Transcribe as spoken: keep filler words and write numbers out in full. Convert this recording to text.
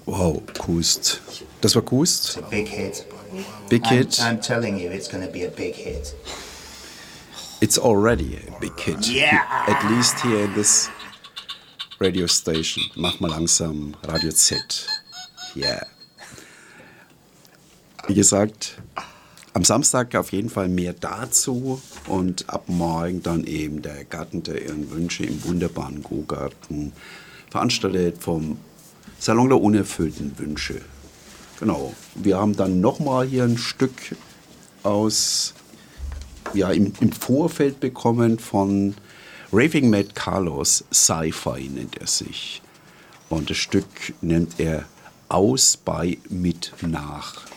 Wow, Kust. Das war Kust? It's a big hit. Big hit. I'm, I'm telling you, it's going to be a big hit. It's already a big hit. Yeah. At least here in this radio station. Mach mal langsam Radio Z. Yeah. Wie gesagt, am Samstag auf jeden Fall mehr dazu und ab morgen dann eben der Garten der Ihren Wünsche im wunderbaren Go-Garten, veranstaltet vom Salon der unerfüllten Wünsche. Genau, wir haben dann nochmal hier ein Stück aus, ja, im, im Vorfeld bekommen von Raving Mad Carlos, Sci-Fi nennt er sich. Und das Stück nennt er Aus bei mit nach.